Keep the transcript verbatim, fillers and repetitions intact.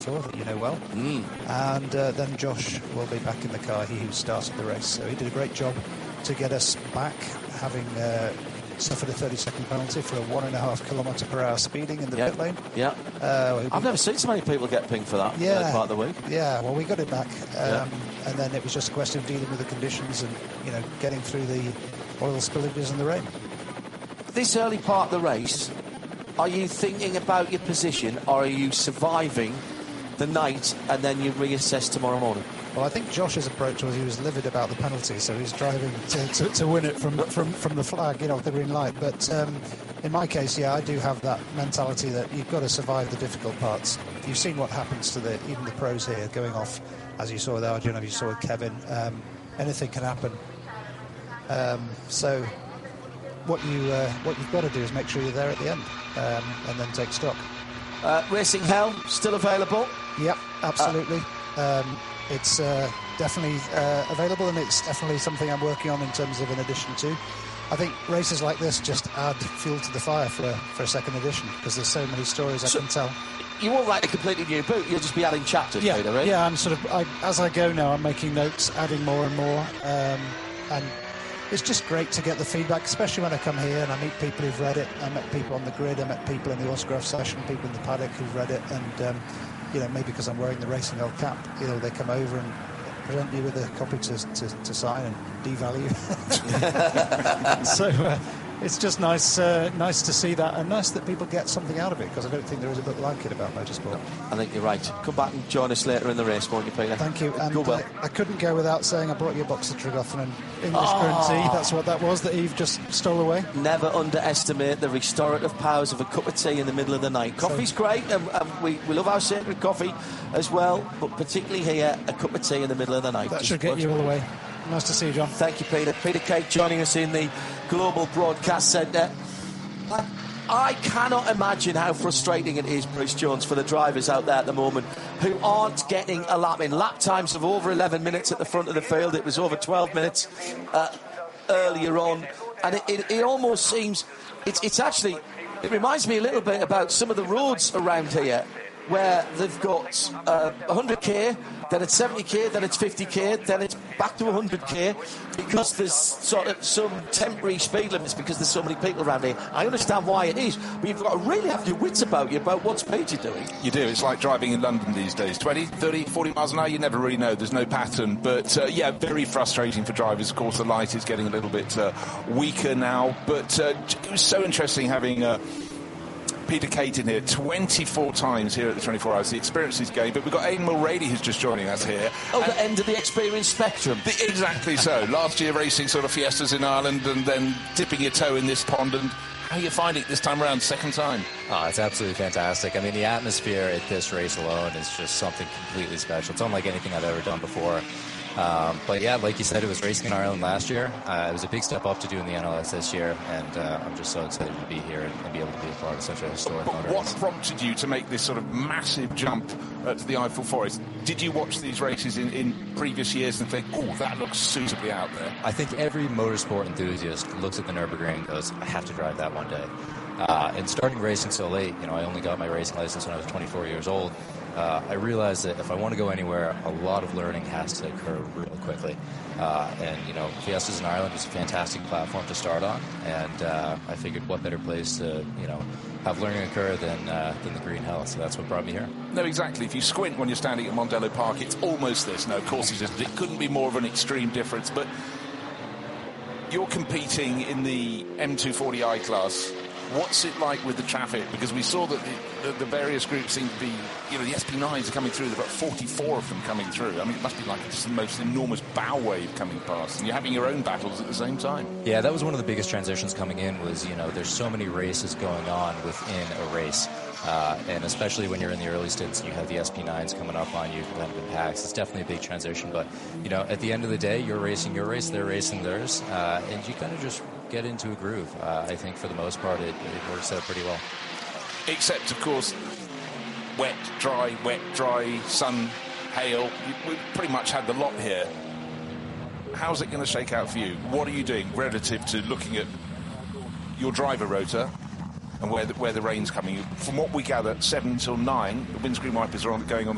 Tour that you know well. Mm. And uh, then Josh will be back in the car, he who started the race. So he did a great job to get us back, having uh, suffered a thirty-second penalty for a one and a half kilometre per hour speeding in the yeah. pit lane. Yeah. Uh, I've never seen so many people get pinged for that yeah, uh, part of the week. Yeah, well, we got it back. Um, yeah. And then it was just a question of dealing with the conditions and, you know, getting through the oil spillages and the rain. This early part of the race, are you thinking about your position, or are you surviving the night and then you reassess tomorrow morning? Well, I think Josh's approach was he was livid about the penalty, so he's driving to, to, to win it from, from from the flag, you know, the green light. But um, in my case, yeah, I do have that mentality that you've got to survive the difficult parts. You've seen what happens to the even the pros here going off, as you saw with Arjun, as you saw with Kevin. Um, anything can happen. Um, so what you uh, what you've got to do is make sure you're there at the end, um, and then take stock. Uh, Racing Hell still available? Yep, absolutely. Uh, um, it's uh, definitely uh, available, and it's definitely something I'm working on in terms of an addition to. I think races like this just add fuel to the fire for a, for a second edition, because there's so many stories I so can tell. You won't write a completely new book, you'll just be adding chapters, yeah, Peter, right? Yeah, I'm sort of, I, as I go now, I'm making notes, adding more and more, um, and it's just great to get the feedback, especially when I come here and I meet people who've read it. I met people on the grid, I met people in the autograph session, people in the paddock who've read it, and um, you know, maybe because I'm wearing the Racing Hell cap, you know, they come over and present you with a copy to, to, to sign and devalue. so uh, it's just nice uh, nice to see that, and nice that people get something out of it, because I don't think there is a book like it about motorsport. I think you're right. Come back and join us later in the race, won't you, Peter? Thank you. And well. uh, I couldn't go without saying I brought you a box of Tregothnan English Oh. Current Tea. That's what that was that Eve just stole away. Never underestimate the restorative powers of a cup of tea in the middle of the night. Coffee's so, great, and, and we, we love our sacred coffee as well, but particularly here, a cup of tea in the middle of the night. That should get you all the way. Nice to see you, John. Thank you, Peter. Peter Cake joining us in the Global Broadcast Centre. I cannot imagine how frustrating it is, Bruce Jones, for the drivers out there at the moment who aren't getting a lap in. Lap times of over eleven minutes at the front of the field. It was over twelve minutes uh, earlier on. And it, it, it almost seems... It's, it's actually... It reminds me a little bit about some of the roads around here, where they've got uh, one hundred k, then it's seventy k, then it's fifty k, then it's back to one hundred k, because there's sort of some temporary speed limits because there's so many people around here. I understand why it is, but you've got to really have your wits about you about what speed you're doing. You do. It's like driving in London these days. twenty, thirty, forty miles an hour, you never really know. There's no pattern. But, uh, yeah, very frustrating for drivers. Of course, the light is getting a little bit uh, weaker now. But uh, it was so interesting having... Uh, Peter Cate in here twenty-four times here at the twenty-four hours. The experience is game, but we've got Aidan Mulrady who's just joining us here. Oh, the end of the experience spectrum. The, exactly so. Last year racing sort of fiestas in Ireland and then dipping your toe in this pond. And how are you finding it this time around, second time? Oh, it's absolutely fantastic. I mean, the atmosphere at this race alone is just something completely special. It's unlike anything I've ever done before. Um, but yeah, like you said, it was racing in Ireland last year. Uh, it was a big step up to doing the N L S this year, and uh, I'm just so excited to be here and, and be able to be a part of such a historic But motor what race. prompted you to make this sort of massive jump uh, to the Eiffel Forest? Did you watch these races in, in previous years and think, oh, that looks suitably out there? I think every motorsport enthusiast looks at the Nürburgring and goes, I have to drive that one day. Uh, and starting racing so late, you know, I only got my racing license when I was twenty-four years old. Uh, I realized that if I want to go anywhere, a lot of learning has to occur really quickly. Uh, and, you know, Fiestas in Ireland is a fantastic platform to start on. And uh, I figured what better place to, you know, have learning occur than, uh, than the Green Hell. So that's what brought me here. No, exactly. If you squint when you're standing at Mondello Park, it's almost this. No, of course it isn't. It couldn't be more of an extreme difference. But you're competing in the M two forty i class. What's it like with the traffic? Because we saw that the, the, the various groups seem to be, you know, the S P nines are coming through. They've got forty-four of them coming through. I mean, it must be like just the most enormous bow wave coming past. And you're having your own battles at the same time. Yeah, that was one of the biggest transitions coming in was, you know, there's so many races going on within a race. Uh, and especially when you're in the early stints and you have the S P nines coming up on you kind of in packs, it's definitely a big transition. But, you know, at the end of the day, you're racing your race, they're racing theirs, uh, and you kind of just get into a groove. Uh, I think for the most part, it, it works out pretty well. Except, of course, wet, dry, wet, dry, sun, hail. We've pretty much had the lot here. How's it going to shake out for you? What are you doing relative to looking at your driver rotor and where the, where the rain's coming? From what we gather, seven till nine, the windscreen wipers are on, going on